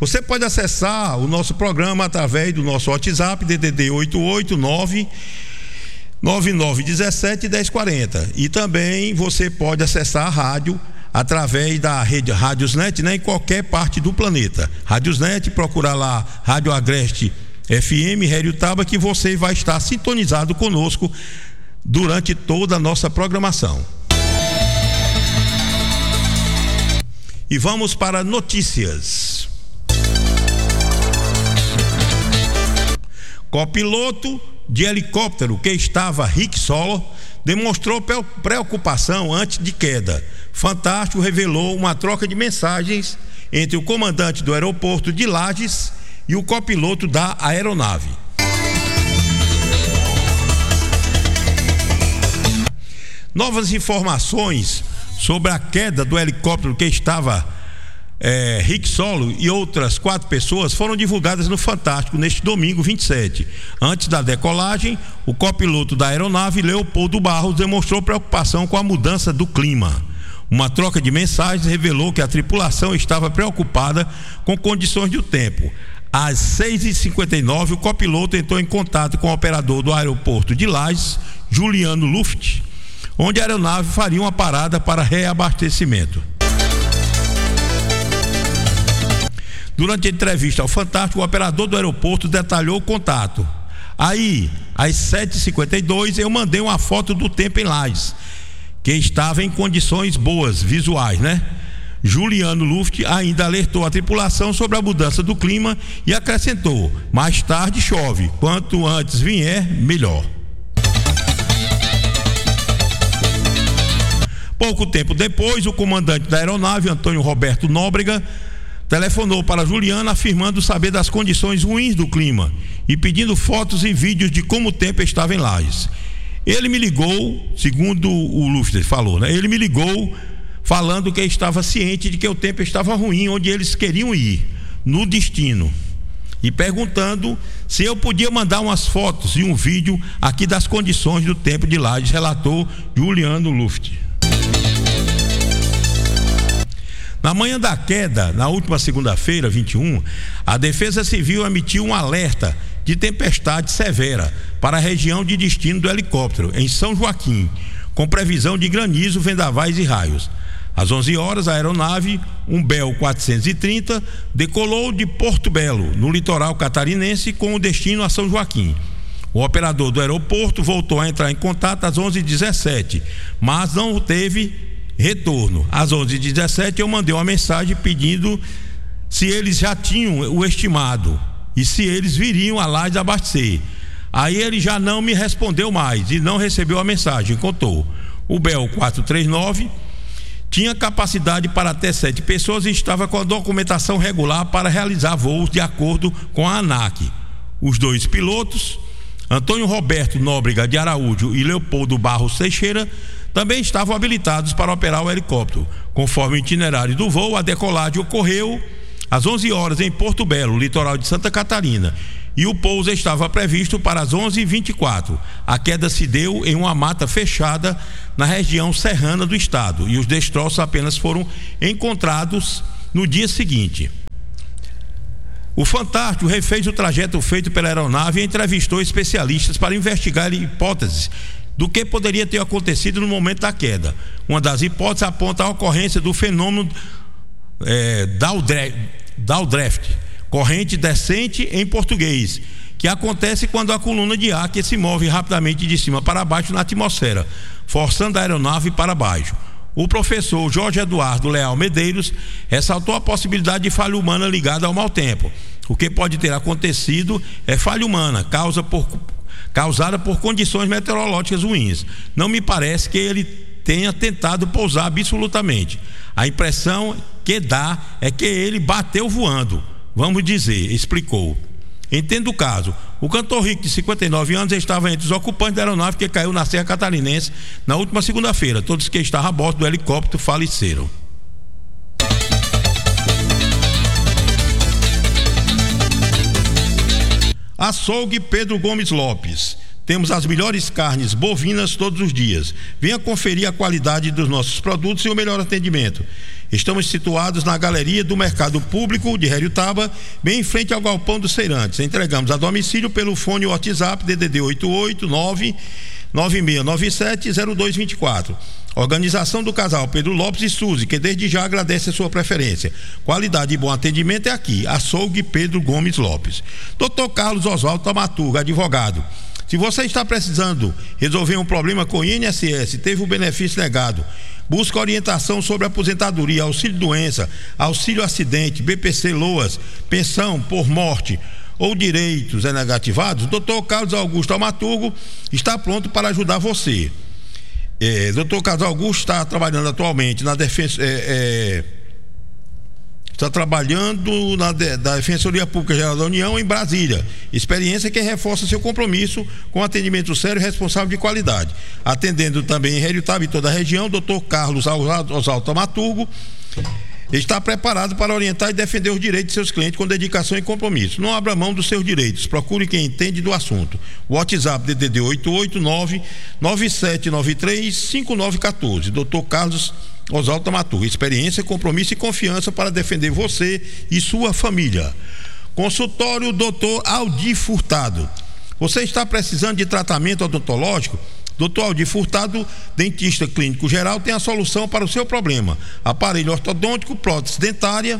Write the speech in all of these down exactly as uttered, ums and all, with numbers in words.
Você pode acessar o nosso programa através do nosso WhatsApp, D D D oito oito nove nove nove um sete um zero quatro zero. E também você pode acessar a rádio através da rede Rádiosnet, né, em qualquer parte do planeta. Rádiosnet, procurar lá Rádio Agreste F M, Heriotaba, que você vai estar sintonizado conosco durante toda a nossa programação. E vamos para notícias. Copiloto de helicóptero que estava Rick Solo demonstrou preocupação antes de queda. Fantástico revelou uma troca de mensagens entre o comandante do aeroporto de Lages e o copiloto da aeronave. Novas informações sobre a queda do helicóptero que estava É, Rick Solo e outras quatro pessoas foram divulgadas no Fantástico neste domingo vinte e sete. Antes da decolagem, o copiloto da aeronave, Leopoldo Barros, demonstrou preocupação com a mudança do clima. Uma troca de mensagens revelou que a tripulação estava preocupada com condições do tempo. Às seis e cinquenta e nove, o copiloto entrou em contato com o operador do aeroporto de Lages, Juliano Luft, onde a aeronave faria uma parada para reabastecimento. Durante a entrevista ao Fantástico, o operador do aeroporto detalhou o contato. Aí, às sete e cinquenta e dois, eu mandei uma foto do tempo em Lages, que estava em condições boas, visuais, né? Juliano Luft ainda alertou a tripulação sobre a mudança do clima e acrescentou: mais tarde chove, quanto antes vier, melhor. Pouco tempo depois, o comandante da aeronave, Antônio Roberto Nóbrega, telefonou para Juliano afirmando saber das condições ruins do clima e pedindo fotos e vídeos de como o tempo estava em Lages. Ele me ligou, segundo o Luft falou, né? Ele me ligou falando que estava ciente de que o tempo estava ruim onde eles queriam ir, no destino, e perguntando se eu podia mandar umas fotos e um vídeo aqui das condições do tempo de Lages, relatou Juliano Luft. Na manhã da queda, na última segunda-feira, vinte e um, a Defesa Civil emitiu um alerta de tempestade severa para a região de destino do helicóptero, em São Joaquim, com previsão de granizo, vendavais e raios. Às onze horas, a aeronave, um Bell quatrocentos e trinta, decolou de Porto Belo, no litoral catarinense, com o destino a São Joaquim. O operador do aeroporto voltou a entrar em contato às onze e dezessete, mas não teve retorno. Às onze e dezessete eu mandei uma mensagem pedindo se eles já tinham o estimado e se eles viriam a Lages abastecer. Aí ele já não me respondeu mais e não recebeu a mensagem, contou. O Bell quatrocentos e trinta e nove tinha capacidade para até sete pessoas e estava com a documentação regular para realizar voos de acordo com a ANAC. Os dois pilotos, Antônio Roberto Nóbrega de Araújo e Leopoldo Barros Teixeira, também estavam habilitados para operar o helicóptero. Conforme o itinerário do voo, a decolagem ocorreu às onze horas em Porto Belo, litoral de Santa Catarina, e o pouso estava previsto para as onze e vinte e quatro. A queda se deu em uma mata fechada na região serrana do estado e os destroços apenas foram encontrados no dia seguinte. O Fantástico refez o trajeto feito pela aeronave e entrevistou especialistas para investigar hipóteses do que poderia ter acontecido no momento da queda. Uma das hipóteses aponta a ocorrência do fenômeno é, downdraft, corrente descente em português, que acontece quando a coluna de ar que se move rapidamente de cima para baixo na atmosfera, forçando a aeronave para baixo. O professor Jorge Eduardo Leal Medeiros ressaltou a possibilidade de falha humana ligada ao mau tempo. O que pode ter acontecido é falha humana, causa por causada por condições meteorológicas ruins. Não me parece que ele tenha tentado pousar absolutamente. A impressão que dá é que ele bateu voando, vamos dizer, explicou. Entendo o caso. O cantor Rick, de cinquenta e nove anos, estava entre os ocupantes da aeronave que caiu na Serra Catarinense na última segunda-feira. Todos que estavam a bordo do helicóptero faleceram. Açougue Pedro Gomes Lopes. Temos as melhores carnes bovinas todos os dias. Venha conferir a qualidade dos nossos produtos e o melhor atendimento. Estamos situados na galeria do Mercado Público de Heriotaba, bem em frente ao Galpão dos Feirantes. Entregamos a domicílio pelo fone WhatsApp D D D oito oito nove nove seis nove sete zero dois dois quatro. Organização do casal Pedro Lopes e Suzy, que desde já agradece a sua preferência. Qualidade e bom atendimento é aqui. Açougue Pedro Gomes Lopes. doutor Carlos Oswaldo Tamaturga, advogado. Se você está precisando resolver um problema com o I N S S, teve o benefício negado, busca orientação sobre aposentadoria, auxílio-doença, auxílio-acidente, B P C Loas, pensão por morte ou direitos negativados, doutor Carlos Augusto Tamaturgo está pronto para ajudar você. É, doutor Carlos Augusto está trabalhando atualmente na defesa, é, é, está trabalhando na de, da Defensoria Pública Geral da União em Brasília. Experiência que reforça seu compromisso com atendimento sério e responsável de qualidade. Atendendo também em Heriotaba e toda a região, doutor Carlos Oswaldo Tamaturgo está preparado para orientar e defender os direitos de seus clientes com dedicação e compromisso. Não abra mão dos seus direitos, procure quem entende do assunto. WhatsApp D D D oito oito nove nove sete nove três cinco nove um quatro. doutor Carlos Oswaldo Tamaturgo, experiência, compromisso e confiança para defender você e sua família. Consultório doutor Aldir Furtado. Você está precisando de tratamento odontológico? doutor Aldir Furtado, dentista clínico geral, tem a solução para o seu problema. Aparelho ortodôntico, prótese dentária,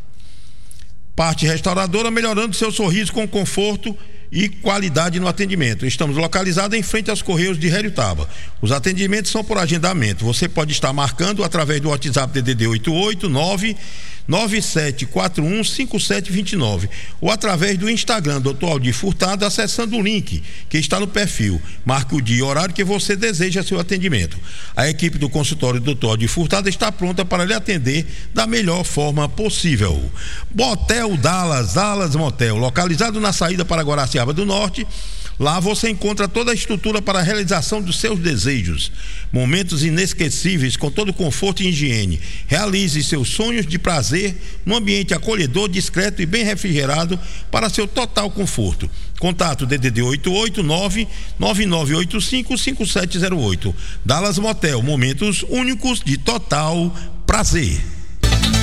parte restauradora, melhorando seu sorriso com conforto e qualidade no atendimento. Estamos localizados em frente aos Correios de Heriotaba. Os atendimentos são por agendamento. Você pode estar marcando através do WhatsApp D D D oito oito nove nove sete quatro um cinco sete dois nove ou através do Instagram doutor Aldir Furtado, acessando o link que está no perfil. Marque o dia e horário que você deseja seu atendimento. A equipe do consultório doutor Aldir Furtado está pronta para lhe atender da melhor forma possível. Motel Dallas, Dallas Motel, localizado na saída para Guaraciaba do Norte. Lá você encontra toda a estrutura para a realização dos seus desejos. Momentos inesquecíveis com todo conforto e higiene. Realize seus sonhos de prazer num ambiente acolhedor, discreto e bem refrigerado para seu total conforto. Contato D D D oito oito nove nove nove oito cinco cinco sete zero oito. Dallas Motel, momentos únicos de total prazer.